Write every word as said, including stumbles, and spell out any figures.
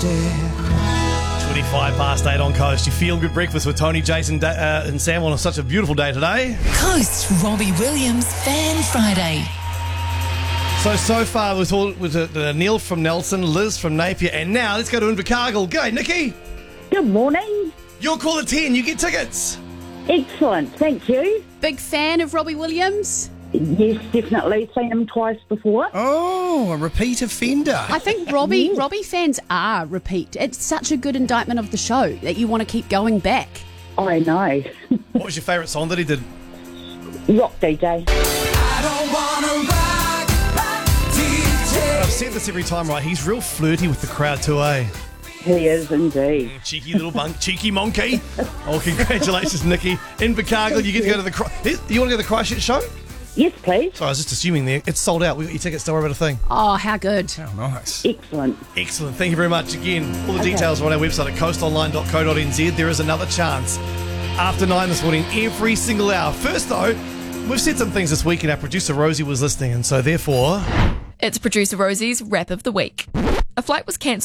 twenty-five past eight on Coast. You feel good breakfast with Tony, Jason da- uh, and Sam on such a beautiful day today. Coast Robbie Williams Fan Friday. So, so far with, all, with uh, uh, Neil from Nelson, Liz from Napier, and now let's go to Invercargill. G'day, Nikki. Good morning. You're call at ten. You get tickets. Excellent, thank you. Big fan of Robbie Williams? Yes, definitely. Seen him twice before. Oh, a repeat offender. I think Robbie Robbie fans are repeat. It's such a good indictment of the show that you want to keep going back. I know. What was your favourite song that he did? Rock D J. I've said this every time, right? He's real flirty with the crowd too, eh? He is indeed. Cheeky little bunk, cheeky monkey. Oh, congratulations, Nikki. Invercargill, you get to go to the... Chri- You want to go to the Christchurch show? Yes, please. So I was just assuming there. It's sold out. We got your tickets. Don't worry about a thing. Oh, how good. Oh, nice. Excellent. Excellent. Thank you very much. Again, all the Okay. details are on our website at coast online dot co dot n z. There is another chance after nine this morning, every single hour. First, though, we've said some things this week and our producer Rosie was listening, and so therefore... It's producer Rosie's Wrap of the Week. A flight was cancelled